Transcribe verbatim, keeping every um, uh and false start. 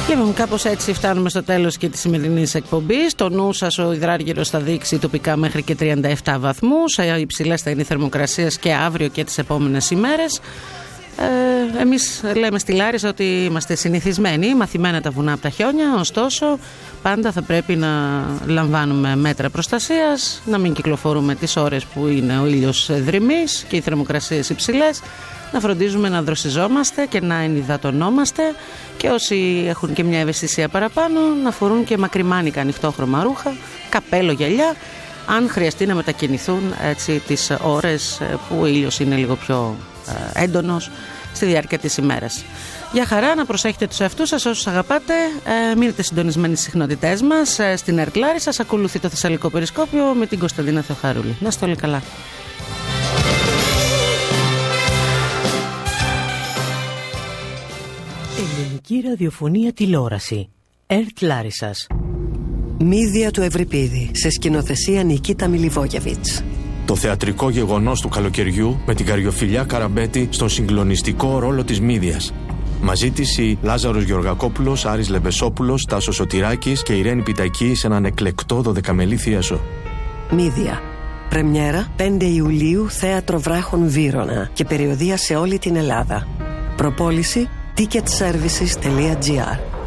Λοιπόν, κάπως έτσι φτάνουμε στο τέλος και της σημερινής εκπομπής. Το νου σας, ο υδράργυρος θα δείξει τοπικά μέχρι και τριάντα επτά βαθμούς. Υψηλές θα είναι οι θερμοκρασίες και αύριο και τις επόμενες ημέρες. Ε, εμείς λέμε στη Λάρισα ότι είμαστε συνηθισμένοι, μαθημένα τα βουνά από τα χιόνια. Ωστόσο, πάντα θα πρέπει να λαμβάνουμε μέτρα προστασίας, να μην κυκλοφορούμε τις ώρες που είναι ο ήλιος δρυμής και οι θερμοκρασίες υψηλές, να φροντίζουμε να δροσιζόμαστε και να ενυδατωνόμαστε, και όσοι έχουν και μια ευαισθησία παραπάνω να φορούν και μακριμάνικα ανοιχτόχρωμα ρούχα, καπέλο, γυαλιά, αν χρειαστεί να μετακινηθούν έτσι τις ώρες που ο ήλιος είναι λίγο πιο ε, έντονος στη διάρκεια της ημέρας. Για χαρά, να προσέχετε τους εαυτούς σας όσους αγαπάτε. Ε, μείνετε συντονισμένοι στις συχνότητές μας. Ε, στην ΕΡΤ Λάρισα σας ακολουθεί το Θεσσαλικό Περισκόπιο με την Κωνσταντίνα Θεοχαρούλη. Να είστε όλοι καλά. Ελληνική ραδιοφωνία τηλεόραση. ΕΡΤ Λάρισσας. Μύδια του Ευρυπίδη, σε σκηνοθεσία Νικίτα Μιλιβόγεβιτς. Το θεατρικό γεγονός του καλοκαιριού με την Καριοφιλιά Καραμπέτη στον συγκλονιστικό ρόλο της Μύδιας. Μαζί της οι Λάζαρος Γεωργακόπουλος, Άρης Λεμπεσόπουλος, Τάσος Σωτηράκης και Ιρένη Πιτακή σε έναν εκλεκτό δωδεκαμελή θίασο. Μύδια. Πρεμιέρα πέντε Ιουλίου, Θέατρο Βράχων Βύρωνα και περιοδεία σε όλη την Ελλάδα. Προπόληση ticket services τελεία τζι άρ.